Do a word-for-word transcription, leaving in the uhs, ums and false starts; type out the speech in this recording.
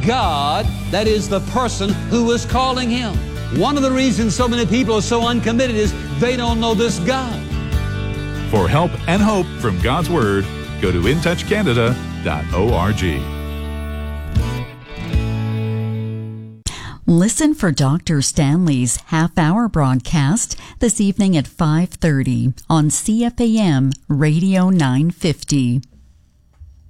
God that is the person who is calling him. One of the reasons so many people are so uncommitted is they don't know this God. For help and hope from God's Word, go to in touch canada dot org. Listen for Doctor Stanley's half-hour broadcast this evening at five thirty on C F A M Radio nine fifty.